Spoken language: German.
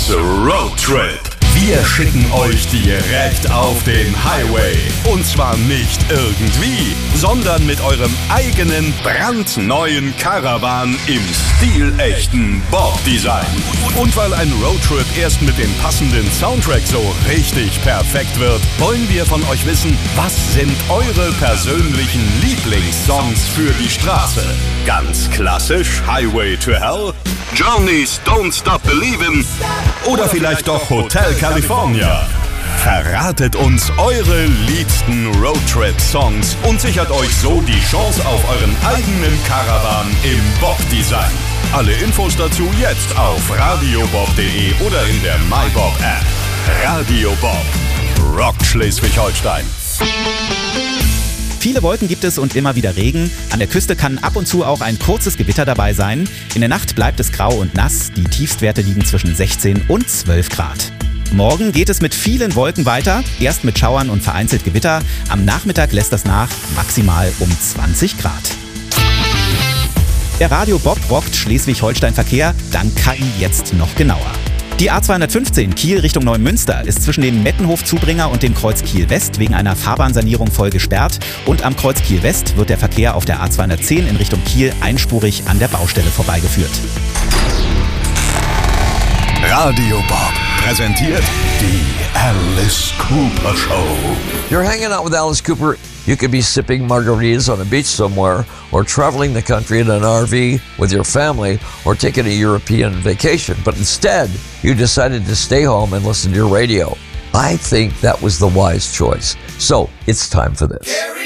Bombs Road Trip. Wir schicken euch direkt auf den Highway. Und zwar nicht irgendwie, sondern mit eurem eigenen brandneuen Caravan im stilechten Bob-Design. Und weil ein Roadtrip erst mit dem passenden Soundtrack so richtig perfekt wird, wollen wir von euch wissen, was sind eure persönlichen Lieblingssongs für die Straße? Ganz klassisch Highway to Hell, Journey's Don't Stop Believin' oder vielleicht doch Hotel California. Verratet uns eure liebsten Roadtrip-Songs und sichert euch so die Chance auf euren eigenen Caravan im Bob-Design. Alle Infos dazu jetzt auf radiobob.de oder in der MyBob-App. Radio Bob rockt Schleswig-Holstein. Viele Wolken gibt es und immer wieder Regen. An der Küste kann ab und zu auch ein kurzes Gewitter dabei sein. In der Nacht bleibt es grau und nass. Die Tiefstwerte liegen zwischen 16 und 12 Grad. Morgen geht es mit vielen Wolken weiter. Erst mit Schauern und vereinzelt Gewitter. Am Nachmittag lässt das nach, maximal um 20 Grad. Der Radio Bob rockt Schleswig-Holstein-Verkehr dank KI jetzt noch genauer. Die A215 Kiel Richtung Neumünster ist zwischen dem Mettenhof-Zubringer und dem Kreuz Kiel-West wegen einer Fahrbahnsanierung voll gesperrt. Und am Kreuz Kiel-West wird der Verkehr auf der A210 in Richtung Kiel einspurig an der Baustelle vorbeigeführt. Radio Bob präsentiert die Alice Cooper Show. You're hanging out with Alice Cooper. You could be sipping margaritas on a beach somewhere, or traveling the country in an RV with your family, or taking a European vacation. But instead, you decided to stay home and listen to your radio. I think that was the wise choice. So, it's time for this.